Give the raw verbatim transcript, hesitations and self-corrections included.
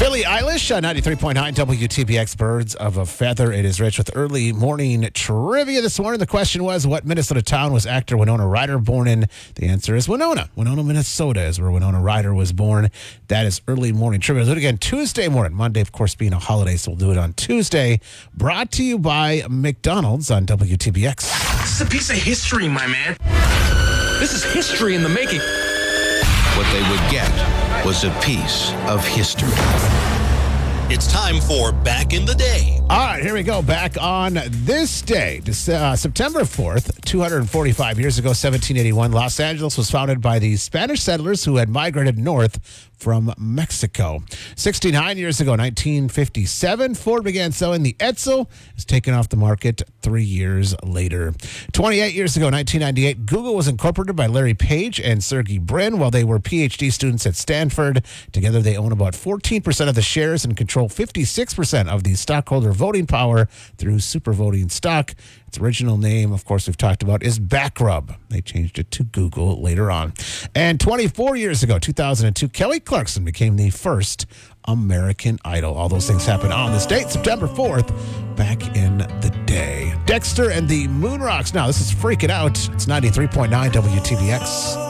Billie Eilish, uh, ninety-three point nine W T B X, Birds of a Feather. It is rich with early morning trivia this morning. The question was, what Minnesota town was actor Winona Ryder born in? The answer is Winona. Winona, Minnesota is where Winona Ryder was born. That is early morning trivia. We'll do it again Tuesday morning. Monday, of course, being a holiday, so we'll do it on Tuesday. Brought to you by McDonald's on W T B X. This is a piece of history, my man. This is history in the making. What they would get was a piece of history. It's time for Back in the Day. All right, here we go. Back on this day, uh, September fourth, two hundred forty-five years ago, seventeen eighty-one, Los Angeles was founded by the Spanish settlers who had migrated north from Mexico. sixty-nine years ago, nineteen fifty-seven, Ford began selling the Edsel. It was taken off the market three years later. twenty-eight years ago, nineteen ninety-eight, Google was incorporated by Larry Page and Sergey Brin while they were P H D students at Stanford. Together, they own about fourteen percent of the shares and control fifty-six percent of the stockholder voting power through super voting stock. Its original name, of course, we've talked about, is Backrub. They changed it to Google later on. And twenty-four years ago, two thousand two, Kelly Clarkson became the first American Idol. All those things happened on this date, September fourth, back in the day. Dexter and the Moon Rocks. Now, this is Freak It Out. It's ninety-three point nine W T B X.